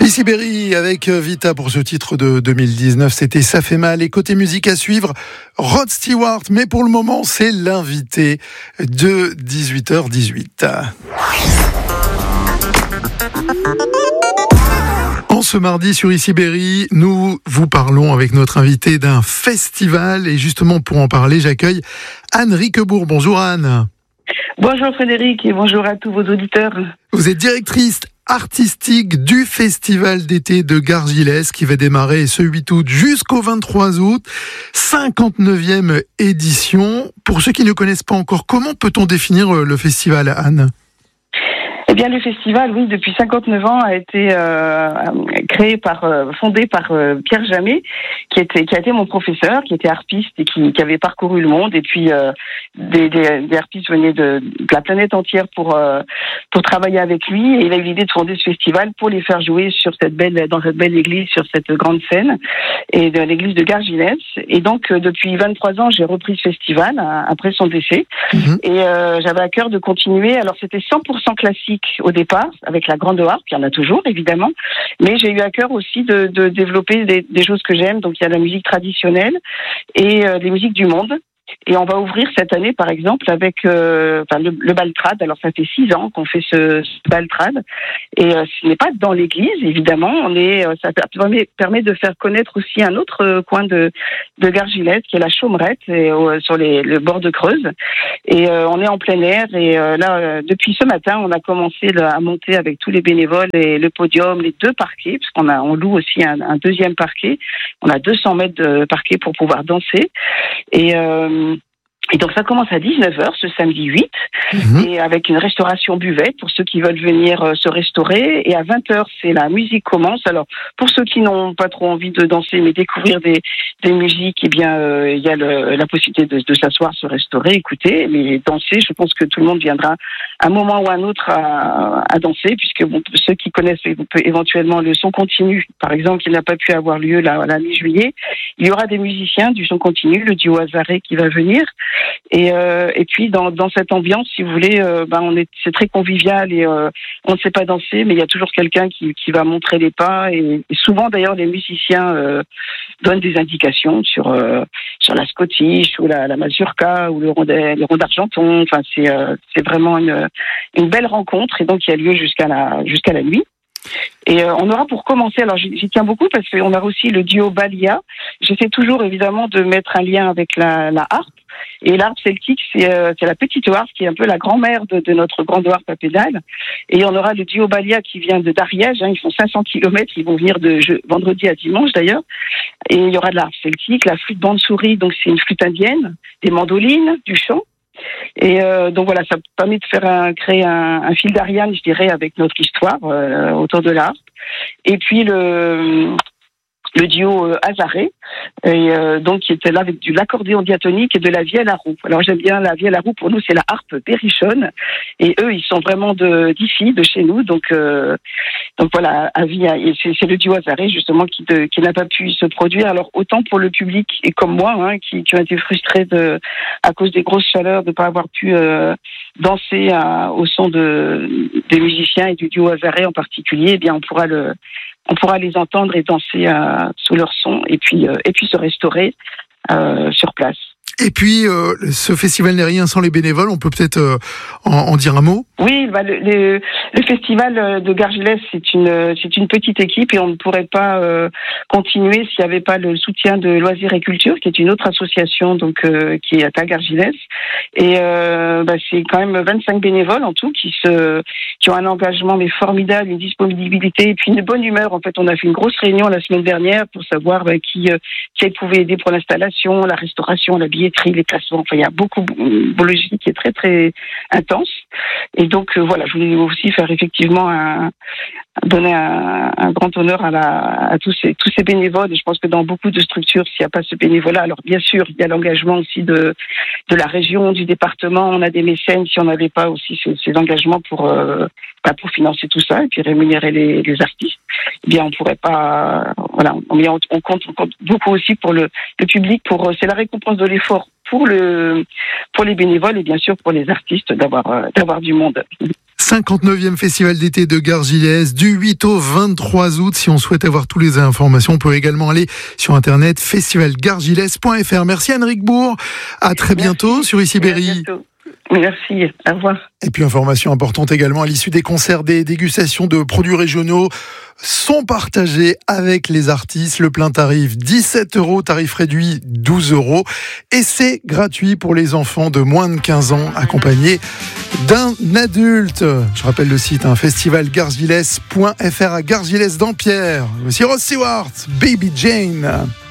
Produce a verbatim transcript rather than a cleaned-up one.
Ici Berry avec Vita pour ce titre de deux mille dix-neuf, c'était Ça fait mal. Et côté musique à suivre, Rod Stewart, mais pour le moment c'est l'invité de dix-huit heures dix-huit. En ce mardi sur Ici Berry, nous vous parlons avec notre invité d'un festival et justement pour en parler, j'accueille Anne Riquebourg. Bonjour Anne. Bonjour Frédéric et bonjour à tous vos auditeurs. Vous êtes directrice artistique du festival d'été de Gargilès qui va démarrer ce huit août jusqu'au vingt-trois août, cinquante-neuvième édition. Pour ceux qui ne connaissent pas encore, comment peut-on définir le festival, Anne ? Eh bien, le festival, oui, depuis cinquante-neuf ans, a été euh, créé par, euh, fondé par euh, Pierre Jamet, qui était, qui a été mon professeur, qui était harpiste et qui, qui avait parcouru le monde. Et puis, euh, des, des, des harpistes venaient de, de la planète entière pour euh, pour travailler avec lui. Et il a eu l'idée de fonder ce festival pour les faire jouer sur cette belle, dans cette belle église, sur cette grande scène, et de l'église de Gargilès. Et donc, euh, depuis vingt-trois ans, j'ai repris ce festival euh, après son décès. Mmh. Et euh, j'avais à cœur de continuer. Alors, c'était cent pour cent classique au départ, avec la grande harpe, il y en a toujours évidemment, mais j'ai eu à cœur aussi de, de développer des, des choses que j'aime, donc il y a la musique traditionnelle et euh, des musiques du monde. Et on va ouvrir cette année, par exemple, avec euh, enfin, le, le baltrad. Alors, ça fait six ans qu'on fait ce, ce baltrad. Et euh, ce n'est pas dans l'église, évidemment. On est, euh, ça permet, permet de faire connaître aussi un autre euh, coin de, de Gargilès, qui est la Chaumerette, et, euh, sur les, le bord de Creuse. Et euh, on est en plein air. Et euh, là, euh, depuis ce matin, on a commencé là, à monter avec tous les bénévoles et le podium, les deux parquets, parce qu'on a, on loue aussi un, un deuxième parquet. On a deux cents mètres de parquet pour pouvoir danser. Et euh, Et donc ça commence à dix-neuf heures ce samedi huit, mmh. et avec une restauration buvette pour ceux qui veulent venir euh, se restaurer. Et à vingt heures, c'est la musique commence. Alors pour ceux qui n'ont pas trop envie de danser mais découvrir des, des musiques, eh bien euh, il y a le, la possibilité de, de s'asseoir, se restaurer, écouter. Mais danser, je pense que tout le monde viendra un moment ou un autre à, à danser, puisque bon, ceux qui connaissent éventuellement le son continu, par exemple, qui n'a pas pu avoir lieu la, la mi-juillet, il y aura des musiciens du son continu, le duo Azaré qui va venir. Et, euh, et puis dans, dans cette ambiance, si vous voulez, euh, ben on est, c'est très convivial et euh, on ne sait pas danser, mais il y a toujours quelqu'un qui, qui va montrer les pas. Et, et souvent d'ailleurs, les musiciens euh, donnent des indications sur euh, sur la scottish ou la, la mazurka ou le rond, le rond d'argenton. Enfin, c'est euh, c'est vraiment une une belle rencontre et donc il y a lieu jusqu'à la jusqu'à la nuit. Et euh, on aura pour commencer, alors j'y, j'y tiens beaucoup parce qu'on a aussi le duo Balia. J'essaie toujours évidemment de mettre un lien avec la, la harpe. Et l'harpe celtique, c'est, euh, c'est la petite harpe qui est un peu la grand-mère de, de notre grande harpe à pédale. Et on aura le duo Balia qui vient de d'Ariège, hein, ils font cinq cents kilomètres, ils vont venir de je, vendredi à dimanche d'ailleurs. Et il y aura de la harpe celtique, la flûte bande-souris, donc c'est une flûte indienne, des mandolines, du chant. Et euh, donc voilà, ça permet de faire un, créer un, un fil d'Ariane, je dirais, avec notre histoire euh, autour de l'harpe. Et puis le le duo euh, Azaré, et euh, donc qui était là avec du l'accordéon diatonique et de la vielle à roue. Alors j'aime bien la vielle à roue, pour nous c'est la harpe berrichonne, et eux ils sont vraiment de d'ici, de chez nous, donc euh, donc voilà, avis, c'est, c'est le duo Azaré justement qui de, qui n'a pas pu se produire. Alors autant pour le public et comme moi, hein, qui, qui ont été frustrés de à cause des grosses chaleurs de pas avoir pu euh, danser à, au son de des musiciens et du duo Azaré en particulier, eh bien on pourra le on pourra les entendre et danser euh, sous leur son et puis euh, et puis se restaurer euh, sur place. Et puis, euh, ce festival n'est rien sans les bénévoles. On peut peut-être euh, en, en dire un mot. Oui, bah, le, le, le festival de Gargilès, c'est une, c'est une petite équipe et on ne pourrait pas euh, continuer s'il n'y avait pas le soutien de Loisirs et Culture, qui est une autre association donc euh, qui est à Gargilès. Et euh, bah, c'est quand même vingt-cinq bénévoles en tout qui se, qui ont un engagement mais formidable, une disponibilité et puis une bonne humeur. En fait, on a fait une grosse réunion la semaine dernière pour savoir bah, qui, euh, qui pouvait aider pour l'installation, la restauration, la billetterie, les classements. Enfin, il y a beaucoup de logistique qui est très très intense. Et donc euh, voilà, je voulais aussi faire effectivement un, donner un, un grand honneur à, la, à tous ces tous ces bénévoles. Et je pense que dans beaucoup de structures, s'il n'y a pas ce bénévolat, alors bien sûr, il y a l'engagement aussi de de la région, du département. On a des mécènes. Si on n'avait pas aussi ces, ces engagements pour euh, bah, pour financer tout ça et puis rémunérer les, les artistes, eh bien on pourrait pas. Voilà, on, on, on, compte, on compte beaucoup aussi pour le, le public. Pour c'est la récompense de l'effort pour le pour les bénévoles et bien sûr pour les artistes d'avoir euh, d'avoir du monde. cinquante-neuvième Festival d'été de Gargilès du huit au vingt-trois août. Si on souhaite avoir toutes les informations, on peut également aller sur internet festival gargilès point f r. Merci Anne Rigbourg. À très bientôt Merci. sur Ici Berry. Merci, au revoir. Et puis information importante également, à l'issue des concerts, des dégustations de produits régionaux sont partagés avec les artistes. Le plein tarif dix-sept euros, tarif réduit douze euros. Et c'est gratuit pour les enfants de moins de quinze ans accompagnés d'un adulte. Je rappelle le site, hein, festival gargilès point f r à Gargilès-Dampierre. Voici Rod Stewart, Baby Jane.